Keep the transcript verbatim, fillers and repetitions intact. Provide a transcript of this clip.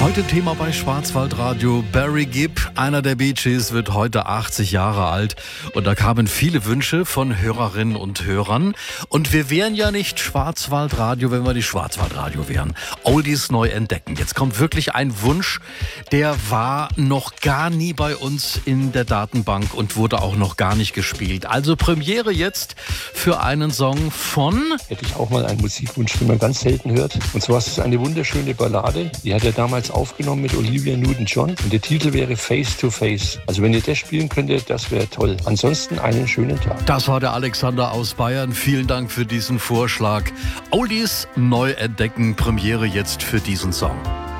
Heute Thema bei Schwarzwaldradio. Barry Gibb, einer der Bee Gees, wird heute achtzig Jahre alt. Und da kamen viele Wünsche von Hörerinnen und Hörern. Und wir wären ja nicht Schwarzwaldradio, wenn wir die Schwarzwaldradio wären. Oldies neu entdecken. Jetzt kommt wirklich ein Wunsch, der war noch gar nie bei uns in der Datenbank und wurde auch noch gar nicht gespielt. Also Premiere jetzt für einen Song von... Hätte ich auch mal einen Musikwunsch, den man ganz selten hört. Und zwar ist es eine wunderschöne Ballade. Die hat er damals aufgenommen mit Olivia Newton-John und der Titel wäre Face to Face. Also wenn ihr das spielen könntet, das wäre toll. Ansonsten einen schönen Tag. Das war der Alexander aus Bayern. Vielen Dank für diesen Vorschlag. Oldies neu entdecken, Premiere jetzt für diesen Song.